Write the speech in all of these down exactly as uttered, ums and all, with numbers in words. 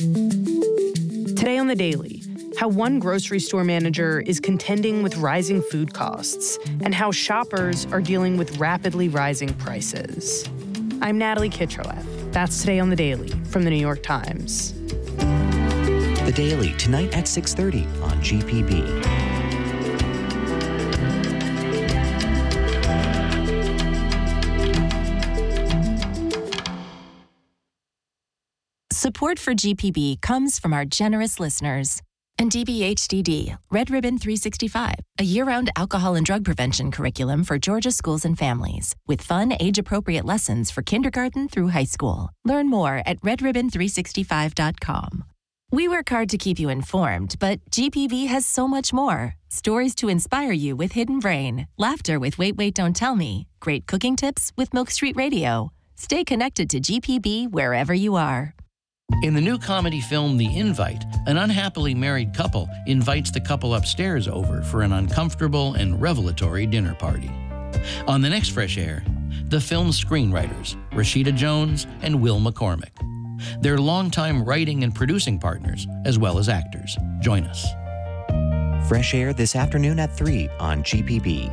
Today on The Daily, how one grocery store manager is contending with rising food costs and how shoppers are dealing with rapidly rising prices. I'm Natalie Kitroeff. That's Today on The Daily from The New York Times. The Daily, tonight at six thirty on G P B. Support for G P B comes from our generous listeners. And D B H D D, Red Ribbon three sixty-five, a year-round alcohol and drug prevention curriculum for Georgia schools and families, with fun, age-appropriate lessons for kindergarten through high school. Learn more at red ribbon three sixty-five dot com. We work hard to keep you informed, but G P B has so much more. Stories to inspire you with Hidden Brain, laughter with Wait, Wait, Don't Tell Me, great cooking tips with Milk Street Radio. Stay connected to G P B wherever you are. In the new comedy film The Invite, an unhappily married couple invites the couple upstairs over for an uncomfortable and revelatory dinner party. On the next Fresh Air, the film's screenwriters, Rashida Jones and Will McCormick. They're longtime writing and producing partners, as well as actors. Join us. Fresh Air this afternoon at three on G P B.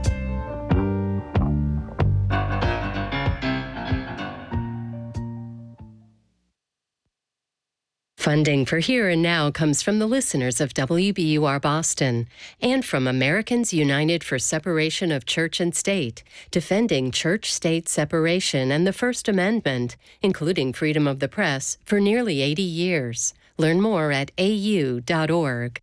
Funding for Here and Now comes from the listeners of W B U R Boston and from Americans United for Separation of Church and State, defending church-state separation and the First Amendment, including freedom of the press, for nearly eighty years. Learn more at a u dot org.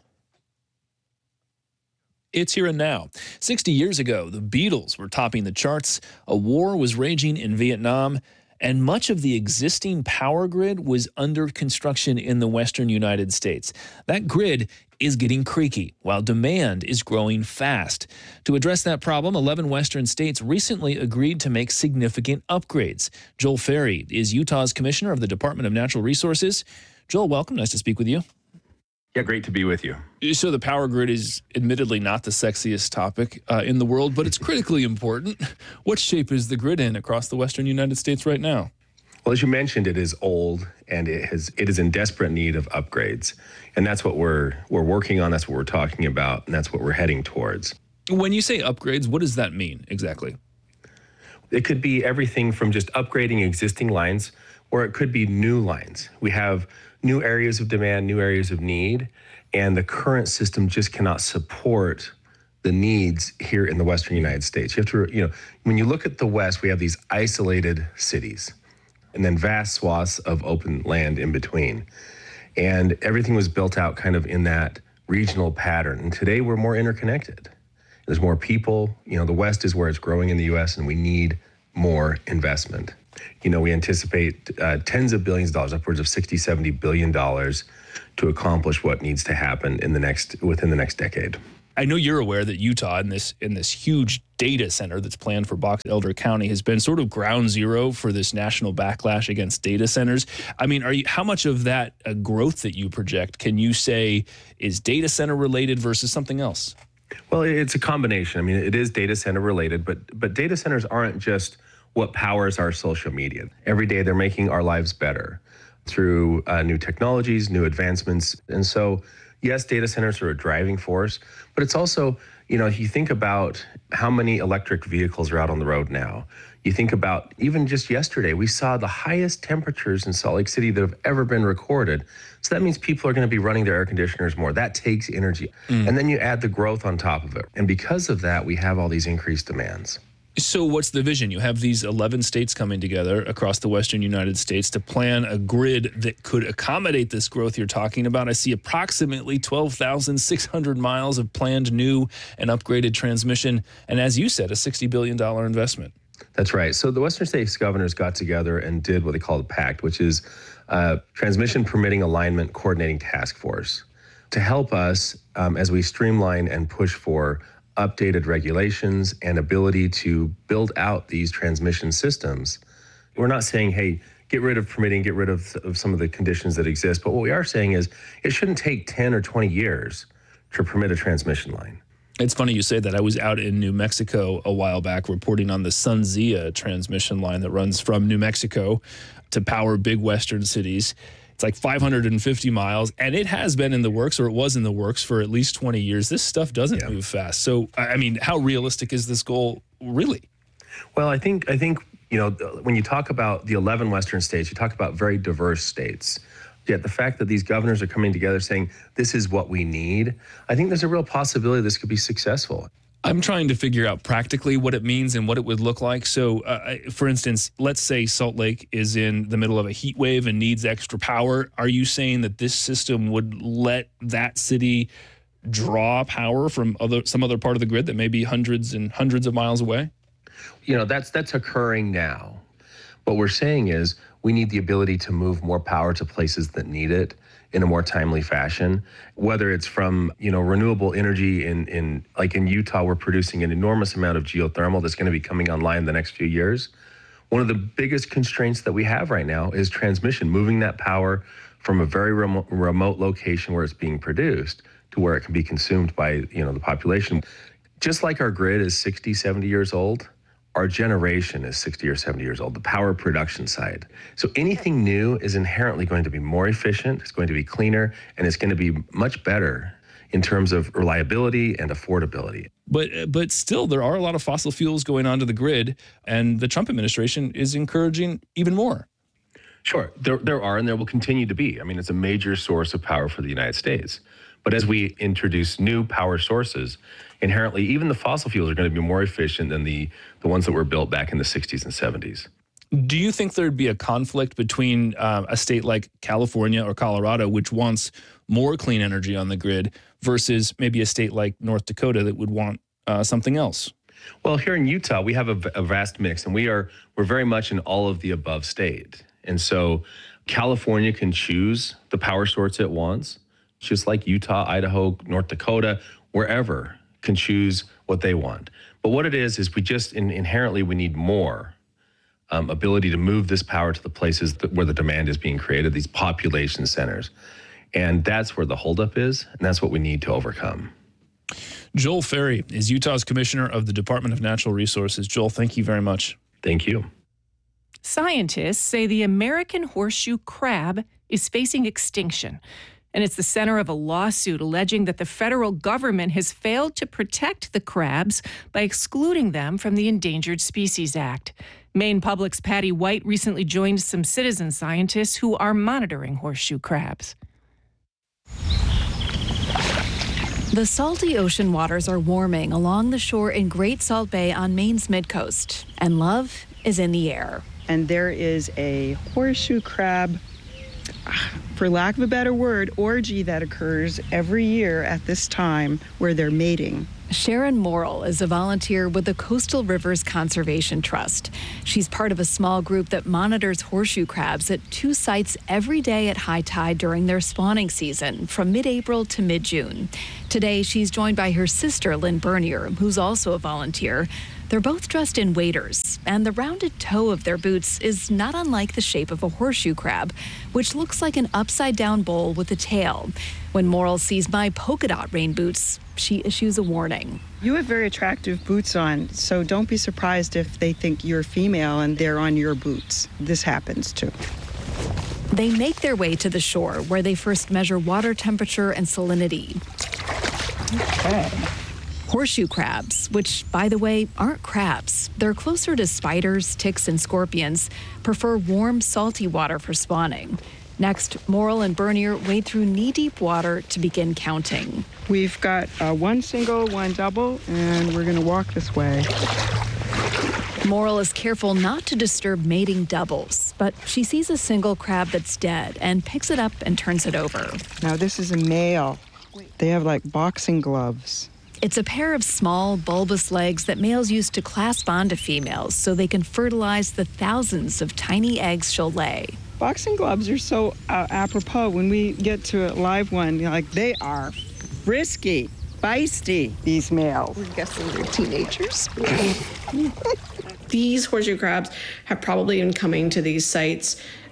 It's Here and Now. sixty years ago, the Beatles were topping the charts, a war was raging in Vietnam, and much of the existing power grid was under construction in the western United States. That grid is getting creaky, while demand is growing fast. To address that problem, eleven western states recently agreed to make significant upgrades. Joel Ferry is Utah's Commissioner of the Department of Natural Resources. Joel, welcome. Nice to speak with you. Yeah, great to be with you. So the power grid is admittedly not the sexiest topic uh, in the world, but it's critically important. What shape is the grid in across the western United States right now? Well, as you mentioned, it is old and it has it is in desperate need of upgrades. And that's what we're we're working on, that's what we're talking about, and that's what we're heading towards. When you say upgrades, what does that mean exactly? It could be everything from just upgrading existing lines, or it could be new lines. We have new areas of demand, new areas of need, and the current system just cannot support the needs here in the western United States. You have to, you know, when you look at the West, we have these isolated cities and then vast swaths of open land in between. And everything was built out kind of in that regional pattern. And today we're more interconnected. There's more people. You know, the West is where it's growing in the U S, and we need more investment. You know, we anticipate uh, tens of billions of dollars, upwards of sixty, seventy billion dollars to accomplish what needs to happen in the next within the next decade. I know you're aware that Utah in this in this huge data center that's planned for Box Elder County has been sort of ground zero for this national backlash against data centers. I mean, are you how much of that uh, growth that you project can you say is data center related versus something else? Well, it's a combination. I mean, it is data center related, but but data centers aren't just what powers our social media. Every day they're making our lives better through uh, new technologies, new advancements. And so, yes, data centers are a driving force, but it's also, you know, if you think about how many electric vehicles are out on the road now, you think about even just yesterday, we saw the highest temperatures in Salt Lake City that have ever been recorded. So that means people are going to be running their air conditioners more. That takes energy. Mm. And then you add the growth on top of it. And because of that, we have all these increased demands. So what's the vision? You have these eleven states coming together across the western United States to plan a grid that could accommodate this growth you're talking about. I see approximately twelve thousand six hundred miles of planned new and upgraded transmission. And as you said, a sixty billion dollars investment. That's right. So the Western States governors got together and did what they call the PACT, which is a Transmission Permitting Alignment Coordinating Task Force, to help us um, as we streamline and push for updated regulations and ability to build out these transmission systems. We're not saying, hey, get rid of permitting, get rid of, of some of the conditions that exist. But what we are saying is it shouldn't take ten or twenty years to permit a transmission line. It's funny you say that. I was out in New Mexico a while back reporting on the SunZia transmission line that runs from New Mexico to power big western cities. It's like five hundred fifty miles, and it has been in the works, or it was in the works for at least twenty years. This stuff doesn't yeah. move fast. So, I mean, how realistic is this goal really? Well, I think, I think, you know, when you talk about the eleven Western states, you talk about very diverse states. Yet the fact that these governors are coming together saying, this is what we need, I think there's a real possibility this could be successful. I'm trying to figure out practically what it means and what it would look like. So, uh, for instance, let's say Salt Lake is in the middle of a heat wave and needs extra power. Are you saying that this system would let that city draw power from other some other part of the grid that may be hundreds and hundreds of miles away? You know, that's that's occurring now. What we're saying is we need the ability to move more power to places that need it in a more timely fashion, whether it's from, you know, renewable energy in, in like in Utah, we're producing an enormous amount of geothermal that's going to be coming online in the next few years. One of the biggest constraints that we have right now is transmission, moving that power from a very remote, remote location where it's being produced to where it can be consumed by, you know, the population. Just like our grid is sixty, seventy years old, our generation is sixty or seventy years old, the power production side. So anything new is inherently going to be more efficient, it's going to be cleaner, and it's going to be much better in terms of reliability and affordability. But but still, there are a lot of fossil fuels going onto the grid, and the Trump administration is encouraging even more. Sure, there, there are, and there will continue to be. I mean, it's a major source of power for the United States. But as we introduce new power sources, inherently, even the fossil fuels are going to be more efficient than the, the ones that were built back in the sixties and seventies. Do you think there'd be a conflict between uh, a state like California or Colorado, which wants more clean energy on the grid, versus maybe a state like North Dakota that would want uh, something else? Well, here in Utah, we have a, a vast mix, and we are we're very much an all of the above state. And so California can choose the power source it wants, just like Utah, Idaho, North Dakota, wherever can choose what they want. But what it is, is we just in, inherently, we need more um, ability to move this power to the places that, where the demand is being created, these population centers. And that's where the holdup is, and that's what we need to overcome. Joel Ferry is Utah's Commissioner of the Department of Natural Resources. Joel, thank you very much. Thank you. Scientists say the American horseshoe crab is facing extinction, and it's the center of a lawsuit alleging that the federal government has failed to protect the crabs by excluding them from the Endangered Species Act. Maine Public's Patty White recently joined some citizen scientists who are monitoring horseshoe crabs. The salty ocean waters are warming along the shore in Great Salt Bay on Maine's midcoast, and love is in the air. And there is a horseshoe crab, for lack of a better word, orgy that occurs every year at this time where they're mating. Sharon Morrill is a volunteer with the Coastal Rivers Conservation Trust. She's part of a small group that monitors horseshoe crabs at two sites every day at high tide during their spawning season from mid-April to mid-June. Today, she's joined by her sister, Lynn Bernier, who's also a volunteer. They're both dressed in waders, and the rounded toe of their boots is not unlike the shape of a horseshoe crab, which looks like an upside-down bowl with a tail. When Morrill sees my polka dot rain boots, she issues a warning. You have very attractive boots on, so don't be surprised if they think you're female and they're on your boots. This happens too. They make their way to the shore, where they first measure water temperature and salinity. Okay. Horseshoe crabs, which, by the way, aren't crabs. They're closer to spiders, ticks, and scorpions, prefer warm, salty water for spawning. Next, Morrill and Bernier wade through knee-deep water to begin counting. We've got uh, one single, one double, and we're going to walk this way. Morrill is careful not to disturb mating doubles, but she sees a single crab that's dead and picks it up and turns it over. Now, this is a male. They have like boxing gloves. It's a pair of small, bulbous legs that males use to clasp onto females so they can fertilize the thousands of tiny eggs she'll lay. Boxing gloves are so uh, apropos. When we get to a live one, you know, like they are frisky, feisty, these males. We're guessing they're teenagers. These horseshoe crabs have probably been coming to these sites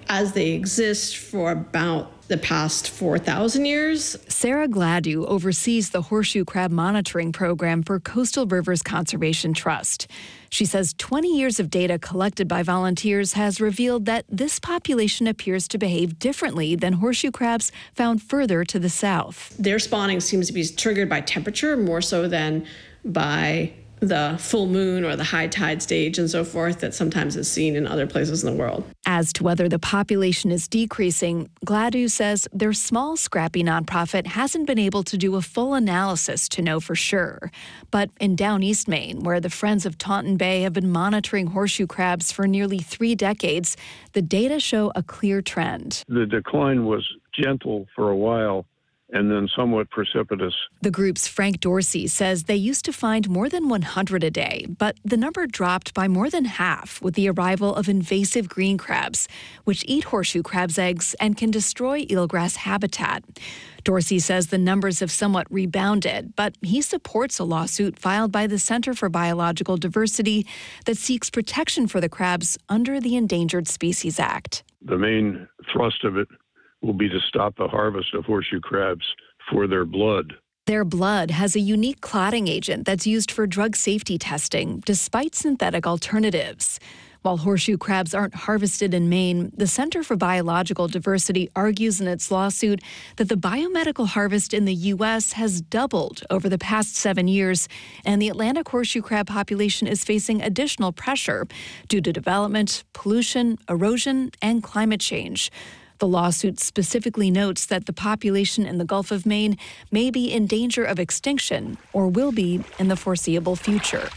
as they exist for about the past four thousand years. Sarah Gladue oversees the horseshoe crab monitoring program for Coastal Rivers Conservation Trust. She says twenty years of data collected by volunteers has revealed that this population appears to behave differently than horseshoe crabs found further to the south. Their spawning seems to be triggered by temperature more so than by the full moon or the high tide stage and so forth that sometimes is seen in other places in the world. As to whether the population is decreasing, Gladue says their small, scrappy nonprofit hasn't been able to do a full analysis to know for sure. But in Down East Maine, where the Friends of Taunton Bay have been monitoring horseshoe crabs for nearly three decades, the data show a clear trend. The decline was gentle for a while, and then somewhat precipitous. The group's Frank Dorsey says they used to find more than one hundred a day, but the number dropped by more than half with the arrival of invasive green crabs, which eat horseshoe crabs' eggs and can destroy eelgrass habitat. Dorsey says the numbers have somewhat rebounded, but he supports a lawsuit filed by the Center for Biological Diversity that seeks protection for the crabs under the Endangered Species Act. The main thrust of it will be to stop the harvest of horseshoe crabs for their blood. Their blood has a unique clotting agent that's used for drug safety testing, despite synthetic alternatives. While horseshoe crabs aren't harvested in Maine, the Center for Biological Diversity argues in its lawsuit that the biomedical harvest in the U S has doubled over the past seven years, and the Atlantic horseshoe crab population is facing additional pressure due to development, pollution, erosion, and climate change. The lawsuit specifically notes that the population in the Gulf of Maine may be in danger of extinction or will be in the foreseeable future.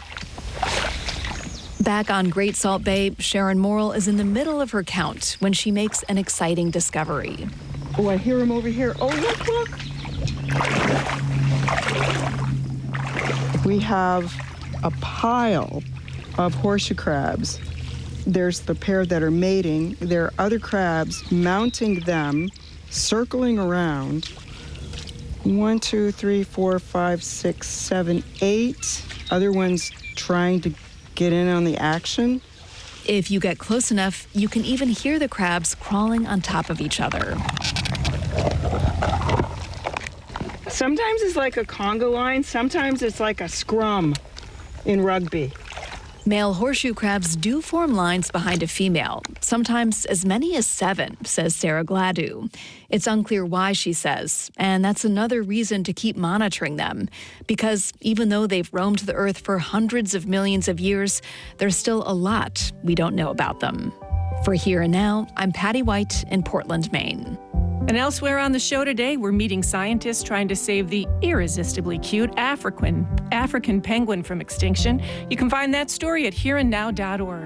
Back on Great Salt Bay, Sharon Morrill is in the middle of her count when she makes an exciting discovery. Oh, I hear him over here. Oh, look, look. We have a pile of horseshoe crabs. There's the pair that are mating. There are other crabs mounting them, circling around. One, two, three, four, five, six, seven, eight. Other ones trying to get in on the action. If you get close enough, you can even hear the crabs crawling on top of each other. Sometimes it's like a conga line. Sometimes it's like a scrum in rugby. Male horseshoe crabs do form lines behind a female, sometimes as many as seven, says Sarah Gladue. It's unclear why, she says, and that's another reason to keep monitoring them, because even though they've roamed the earth for hundreds of millions of years, there's still a lot we don't know about them. For Here and Now, I'm Patty White in Portland, Maine. And elsewhere on the show today, we're meeting scientists trying to save the irresistibly cute African, African penguin from extinction. You can find that story at here and now dot org.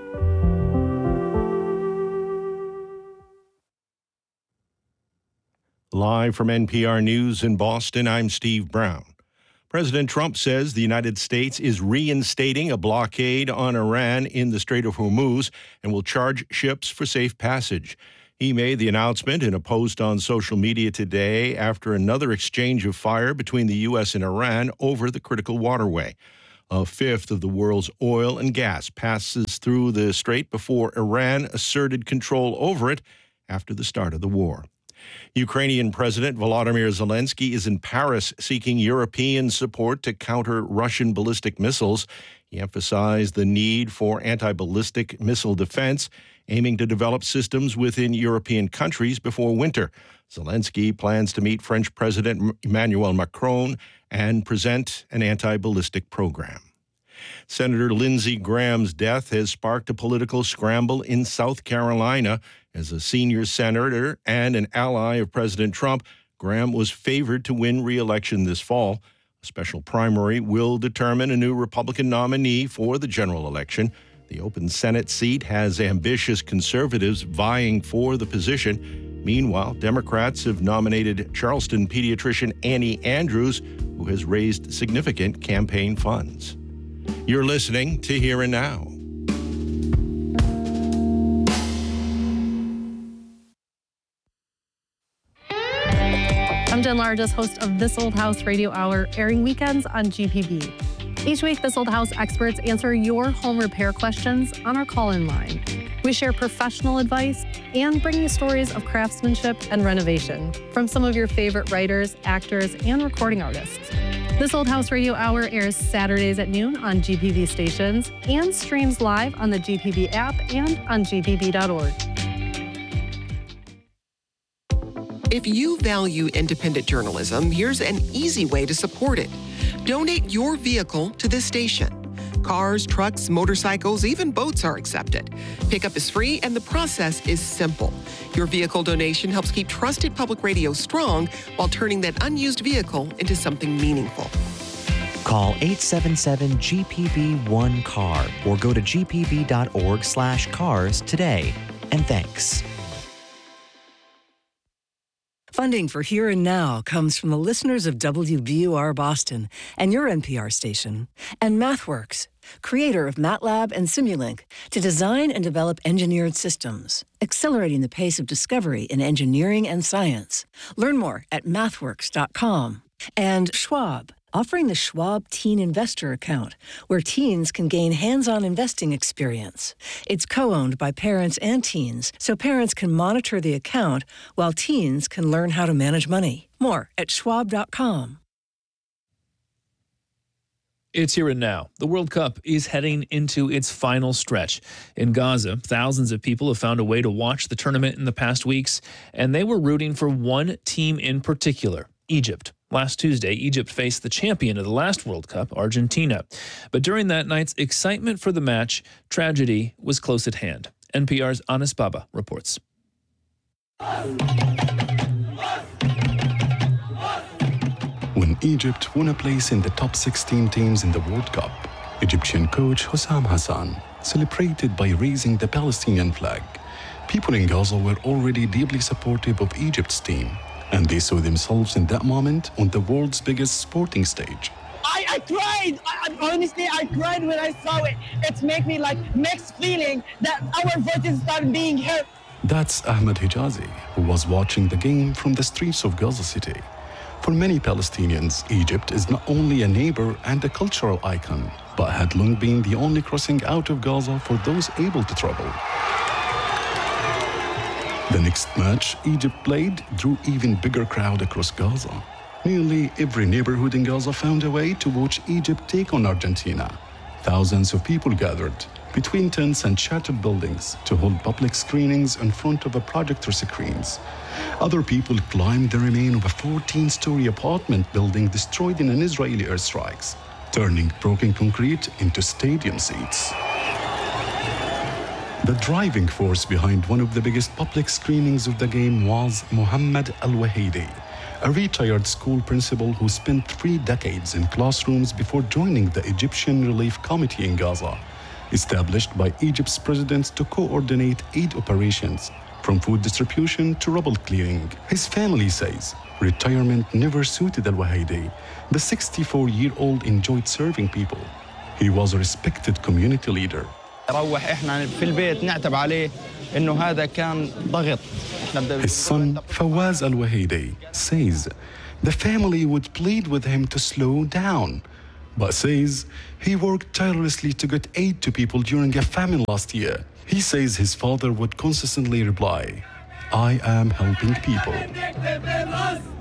Live from N P R News in Boston, I'm Steve Brown. President Trump says the United States is reinstating a blockade on Iran in the Strait of Hormuz and will charge ships for safe passage. He made the announcement in a post on social media today after another exchange of fire between the U S and Iran over the critical waterway. A fifth of the world's oil and gas passes through the strait before Iran asserted control over it after the start of the war. Ukrainian President Volodymyr Zelensky is in Paris seeking European support to counter Russian ballistic missiles. He emphasized the need for anti-ballistic missile defense, aiming to develop systems within European countries before winter. Zelensky plans to meet French President Emmanuel Macron and present an anti-ballistic program. Senator Lindsey Graham's death has sparked a political scramble in South Carolina. As a senior senator and an ally of President Trump, Graham was favored to win re-election this fall. A special primary will determine a new Republican nominee for the general election. The open Senate seat has ambitious conservatives vying for the position. Meanwhile, Democrats have nominated Charleston pediatrician Annie Andrews, who has raised significant campaign funds. You're listening to Here and Now. I'm Jen Largess, host of This Old House Radio Hour, airing weekends on G P B. Each week, This Old House experts answer your home repair questions on our call-in line. We share professional advice and bring you stories of craftsmanship and renovation from some of your favorite writers, actors, and recording artists. This Old House Radio Hour airs Saturdays at noon on G P B stations and streams live on the G P B app and on G P B dot org. If you value independent journalism, here's an easy way to support it. Donate your vehicle to this station. Cars, trucks, motorcycles, even boats are accepted. Pickup is free and the process is simple. Your vehicle donation helps keep trusted public radio strong while turning that unused vehicle into something meaningful. Call eight seven seven G P B one C A R or go to G P B dot org slash cars today. And thanks. Funding for Here and Now comes from the listeners of W B U R Boston and your N P R station, and MathWorks, creator of MATLAB and Simulink, to design and develop engineered systems, accelerating the pace of discovery in engineering and science. Learn more at mathworks dot com. And Schwab, offering the Schwab Teen Investor Account, where teens can gain hands-on investing experience. It's co-owned by parents and teens, so parents can monitor the account while teens can learn how to manage money. More at schwab dot com. It's here and now. The World Cup is heading into its final stretch. In Gaza, thousands of people have found a way to watch the tournament in the past weeks, and they were rooting for one team in particular, Egypt. Last Tuesday, Egypt faced the champion of the last World Cup, Argentina. But during that night's excitement for the match, tragedy was close at hand. N P R's Anis Baba reports. When Egypt won a place in the top sixteen teams in the World Cup, Egyptian coach Hussam Hassan celebrated by raising the Palestinian flag. People in Gaza were already deeply supportive of Egypt's team, and they saw themselves in that moment on the world's biggest sporting stage. I, I cried. I, honestly, I cried when I saw it. It made me like mixed feeling that our voices started being heard. That's Ahmed Hijazi, who was watching the game from the streets of Gaza City. For many Palestinians, Egypt is not only a neighbor and a cultural icon, but had long been the only crossing out of Gaza for those able to travel. The next match Egypt played drew even bigger crowd across Gaza. Nearly every neighborhood in Gaza found a way to watch Egypt take on Argentina. Thousands of people gathered between tents and shattered buildings to hold public screenings in front of a projector screens. Other people climbed the remain of a fourteen-story apartment building destroyed in an Israeli airstrikes, turning broken concrete into stadium seats. The driving force behind one of the biggest public screenings of the game was Mohammed Al-Wahidi, a retired school principal who spent three decades in classrooms before joining the Egyptian Relief Committee in Gaza, established by Egypt's president to coordinate aid operations, from food distribution to rubble clearing. His family says retirement never suited Al-Wahidi. The sixty-four-year-old enjoyed serving people. He was a respected community leader. His son, Fawaz Al-Wahidi, says the family would plead with him to slow down, but says he worked tirelessly to get aid to people during a famine last year. He says his father would consistently reply, "I am helping people."